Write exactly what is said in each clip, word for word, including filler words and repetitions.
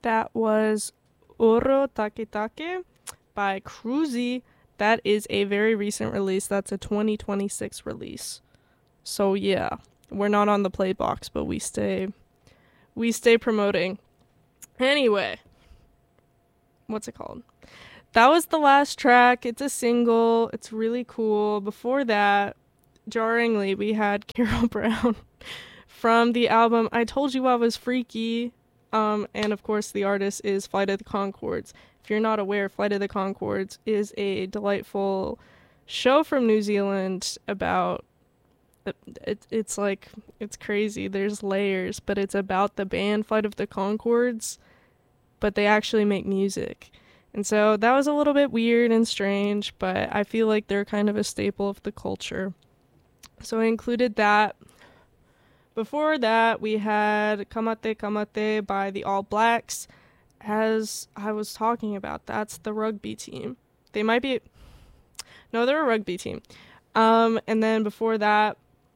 that was Oro Take Take by Cruzy. That is a very recent release. That's a twenty twenty-six release. So yeah, we're not on the play box, but we stay we stay promoting. Anyway, what's it called? That was the last track. It's a single. It's really cool. Before that, jarringly, we had Carol Brown from the album I Told You I Was Freaky. Um, and of course, the artist is Flight of the Conchords. If you're not aware, Flight of the Conchords is a delightful show from New Zealand about, it, it's like, it's crazy. There's layers, but it's about the band Flight of the Conchords, but they actually make music. And so that was a little bit weird and strange, but I feel like they're kind of a staple of the culture. So I included that. Before that, we had Kamate Kamate by the All Blacks. As I was talking about, that's the rugby team. They might be... No, they're a rugby team. Um, and then before that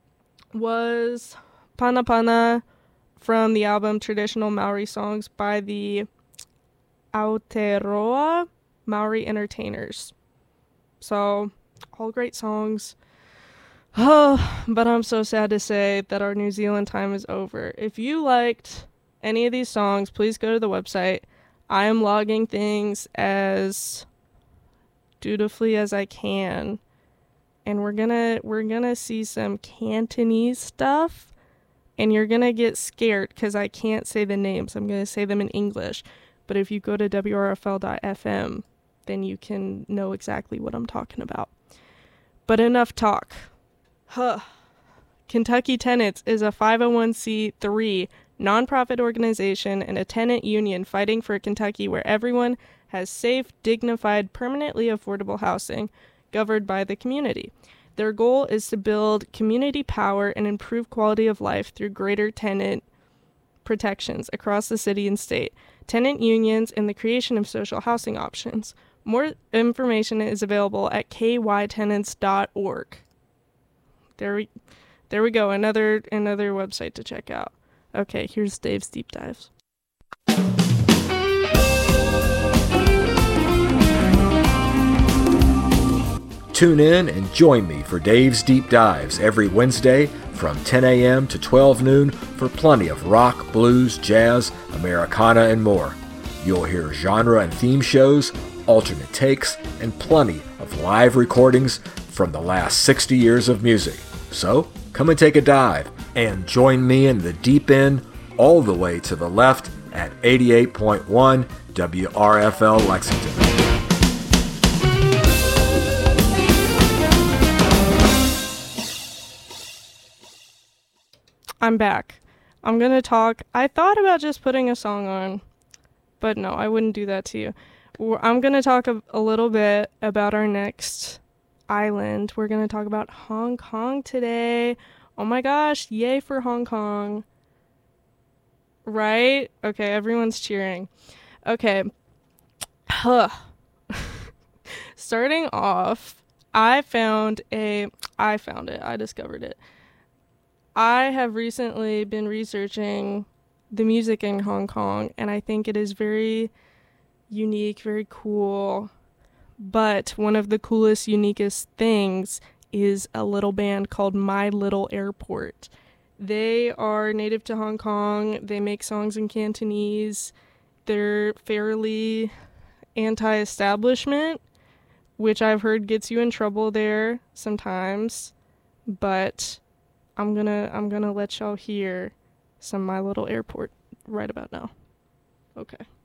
was Pana Pana from the album Traditional Maori Songs by the Aotearoa Maori Entertainers. So, all great songs. Oh, but I'm so sad to say that our New Zealand time is over. If you liked any of these songs, please go to the website. I am logging things as dutifully as I can. And we're gonna we're gonna see some Cantonese stuff. And you're gonna get scared because I can't say the names. I'm gonna say them in English. But if you go to W R F L dot F M, then you can know exactly what I'm talking about. But enough talk. Huh. Kentucky Tenants is a five oh one c three nonprofit organization and a tenant union fighting for a Kentucky where everyone has safe, dignified, permanently affordable housing governed by the community. Their goal is to build community power and improve quality of life through greater tenant protections across the city and state, tenant unions, and the creation of social housing options. More information is available at k y tenants dot org. There we, there we go. Another another website to check out. Okay, here's Dave's Deep Dives. Tune in and join me for Dave's Deep Dives every Wednesday from ten a.m. to twelve noon for plenty of rock, blues, jazz, Americana, and more. You'll hear genre and theme shows, alternate takes, and plenty of live recordings from the last sixty years of music. So, come and take a dive and join me in the deep end all the way to the left at eighty-eight point one W R F L Lexington. I'm back. I'm going to talk. I thought about just putting a song on, but no, I wouldn't do that to you. I'm going to talk a, a little bit about our next island. We're going to talk about Hong Kong today. Oh my gosh, yay for Hong Kong. Right? Okay, everyone's cheering. Okay. Huh. Starting off, I found a I found it. I discovered it. I have recently been researching the music in Hong Kong, and I think it is very unique, very cool. But one of the coolest, uniquest things is a little band called My Little Airport. They are native to Hong Kong. They make songs in Cantonese. They're fairly anti-establishment, which I've heard gets you in trouble there sometimes. But I'm gonna I'm gonna let y'all hear some My Little Airport right about now. Okay.